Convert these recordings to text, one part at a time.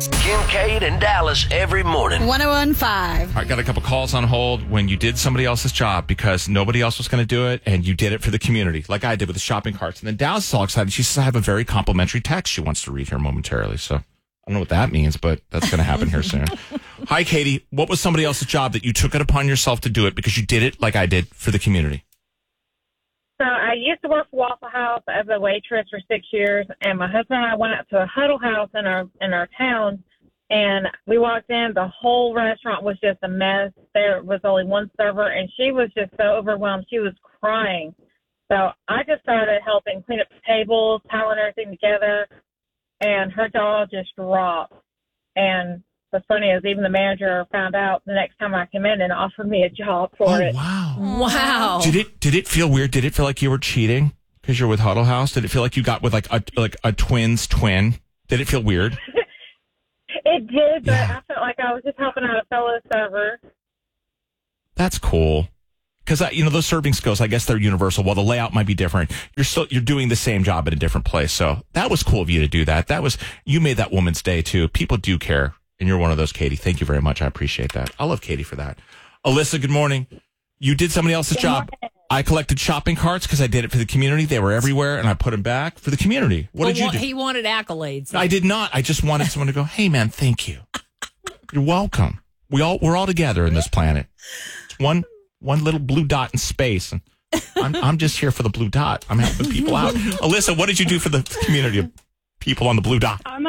Kincaid and Dallas every morning. 101.5. I got a couple calls on hold when you did somebody else's job because nobody else was going to do it, and you did it for the community, like I did with the shopping carts. And then Dallas is all excited. She says, I have a very complimentary text she wants to read here momentarily. So I don't know what that means, but that's going to happen here soon. Hi, Katie. What was somebody else's job that you took it upon yourself to do it because you did it like I did for the community? So I used to work for Waffle House as a waitress for 6 years, and my husband and I went out to a Huddle House in our town, and we walked in. The whole restaurant was just a mess. There was only one server, and she was just so overwhelmed. She was crying. So I just started helping clean up the tables, piling everything together, and her jaw just dropped. And what's funny is even the manager found out the next time I came in and offered me a job for it. Wow. Did it feel weird? Did it feel like you were cheating because you're with Huddle House? Did it feel like you got with like a twin's twin? Did it feel weird? It did, but Yeah. I felt like I was just helping out a fellow server. That's cool. Because those serving skills, I guess they're universal. While the layout might be different, you're doing the same job at a different place. So that was cool of you to do that. You made that woman's day too. People do care, and you're one of those, Katie. Thank you very much. I appreciate that. I love Katie for that. Alyssa, good morning. You did somebody else's job. I collected shopping carts because I did it for the community. They were everywhere, and I put them back for the community. What did you do? He wanted accolades. I did not. I just wanted someone to go, hey, man, thank you. You're welcome. We're all together in this planet. It's one little blue dot in space, and I'm just here for the blue dot. I'm helping people out. Alyssa, what did you do for the community of people on the blue dot? I'm a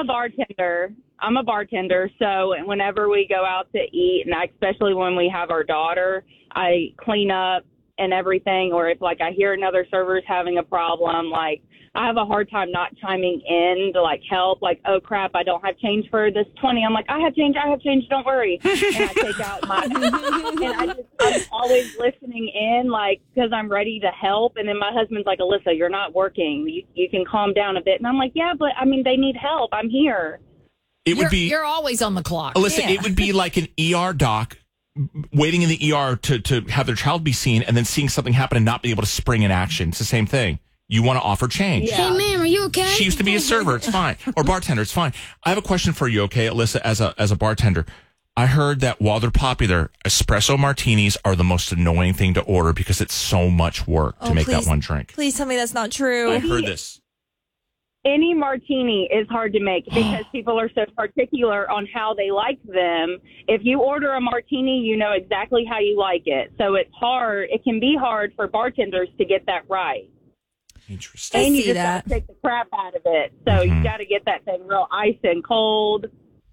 bartender, so whenever we go out to eat, and especially when we have our daughter, I clean up and everything. Or if I hear another server's having a problem, I have a hard time not chiming in to help. Oh crap, I don't have change for this 20. I'm like, I have change, don't worry. And I take out my and I'm always listening in because I'm ready to help. And then my husband's like, Alyssa, you're not working. You can calm down a bit. And I'm like, yeah, but they need help. I'm here. You're always on the clock. Alyssa, Yeah. it would be like an ER doc waiting in the ER to have their child be seen and then seeing something happen and not be able to spring in action. It's the same thing. You want to offer change. Yeah. Hey, ma'am, are you okay? She used to be a server. It's fine. Or bartender. It's fine. I have a question for you, okay, Alyssa, as a bartender. I heard that while they're popular, espresso martinis are the most annoying thing to order because it's so much work to make that one drink. Please tell me that's not true. I heard this. Any martini is hard to make because people are so particular on how they like them. If you order a martini, you know exactly how you like it. So it's hard. It can be hard for bartenders to get that right. Interesting. And you see just that. got to take the crap out of it. So you got to get that thing real ice and cold.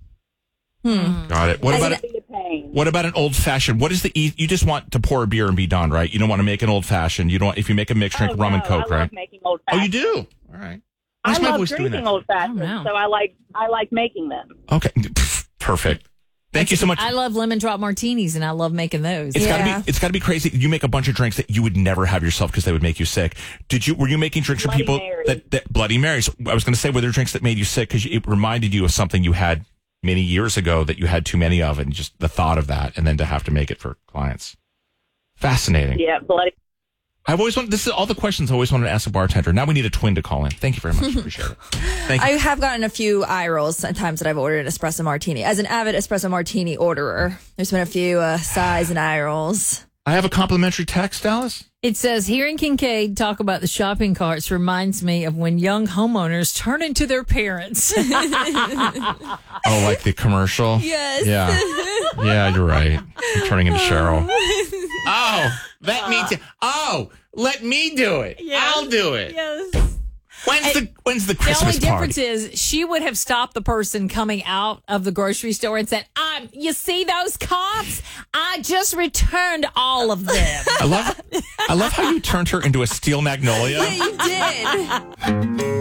Got it. What about It'd be a pain. What about an old fashioned? What is you just want to pour a beer and be done, right? You don't want to make an old fashioned. You don't. If you make a mixed drink, rum and Coke, I right? love making old Oh, fashions. you do. All right. I Why's my love voice doing drinking that? old fashions, know. so I like making them. Okay. Perfect. Thank you so much. I love lemon drop martinis, and I love making those. It's gotta be crazy. You make a bunch of drinks that you would never have yourself because they would make you sick. Were you making drinks for Bloody people Marys. that Bloody Marys? I was going to say, were there drinks that made you sick because it reminded you of something you had many years ago that you had too many of, and just the thought of that, and then to have to make it for clients. Fascinating. Yeah, bloody. I've always wanted. This is all the questions I always wanted to ask a bartender. Now we need a twin to call in. Thank you very much. Appreciate it. Thank you. I have gotten a few eye rolls at times that I've ordered an espresso martini. As an avid espresso martini orderer, there's been a few sighs and eye rolls. I have a complimentary text, Dallas. It says, hearing Kincaid talk about the shopping carts reminds me of when young homeowners turn into their parents. Oh, like the commercial? Yes. Yeah. Yeah, you're right. I'm turning into Cheryl. Oh, let me let me do it. I'll do it. Yes. When's the The Christmas only difference party? is she would have stopped the person coming out of the grocery store and said, you see those carts? I just returned all of them. I love how you turned her into a steel magnolia. You did.